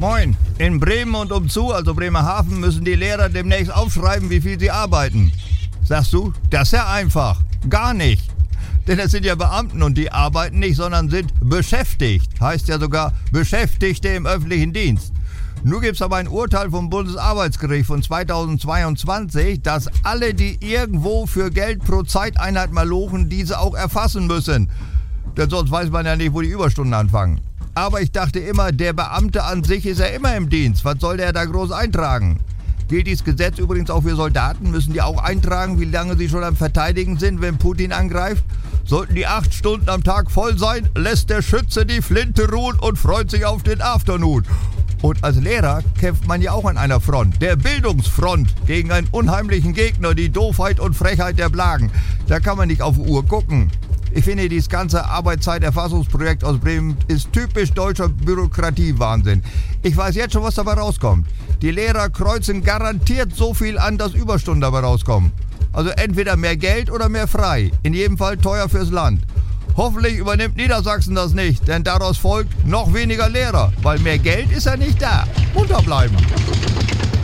Moin, in Bremen und umzu, also Bremerhaven, müssen die Lehrer demnächst aufschreiben, wie viel sie arbeiten. Sagst du, das ist ja einfach. Gar nicht. Denn es sind ja Beamten und die arbeiten nicht, sondern sind beschäftigt. Heißt ja sogar Beschäftigte im öffentlichen Dienst. Nun gibt es aber ein Urteil vom Bundesarbeitsgericht von 2022, dass alle, die irgendwo für Geld pro Zeiteinheit malochen, diese auch erfassen müssen. Denn sonst weiß man ja nicht, wo die Überstunden anfangen. Aber ich dachte immer, der Beamte an sich ist ja immer im Dienst. Was soll der da groß eintragen? Gilt dieses Gesetz übrigens auch für Soldaten? Müssen die auch eintragen, wie lange sie schon am Verteidigen sind, wenn Putin angreift? Sollten die 8 Stunden am Tag voll sein, lässt der Schütze die Flinte ruhen und freut sich auf den Afternoon. Und als Lehrer kämpft man ja auch an einer Front, der Bildungsfront, gegen einen unheimlichen Gegner, die Doofheit und Frechheit der Blagen. Da kann man nicht auf die Uhr gucken. Ich finde, dieses ganze Arbeitszeiterfassungsprojekt aus Bremen ist typisch deutscher Bürokratiewahnsinn. Ich weiß jetzt schon, was dabei rauskommt. Die Lehrer kreuzen garantiert so viel an, dass Überstunden dabei rauskommen. Also entweder mehr Geld oder mehr frei. In jedem Fall teuer fürs Land. Hoffentlich übernimmt Niedersachsen das nicht, denn daraus folgt noch weniger Lehrer, weil mehr Geld ist ja nicht da. Munter bleiben.